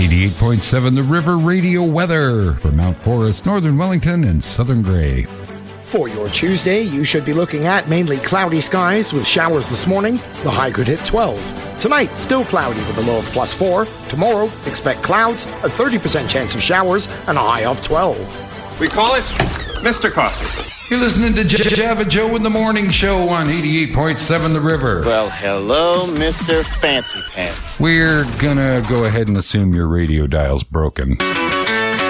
88.7 The River Radio weather for Mount Forest, Northern Wellington, and Southern Grey. For your Tuesday, you should be looking at mainly cloudy skies with showers this morning. The high could hit 12. Tonight, still cloudy with a low of +4. Tomorrow, expect clouds, a 30% chance of showers, and a high of 12. We call it Mr. Coffee. You're listening to Java Joe in the Morning Show on 88.7 The River. Well, hello, Mr. Fancy Pants. We're gonna go ahead and assume your radio dial's broken.